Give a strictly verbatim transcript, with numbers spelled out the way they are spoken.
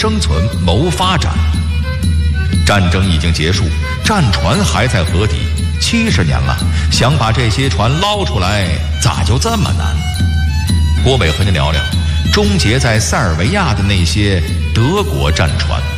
生存、谋发展。战争已经结束，战船还在河底，七十年了，想把这些船捞出来，咋就这么难？郭伟和您聊聊终结在塞尔维亚的那些德国战船。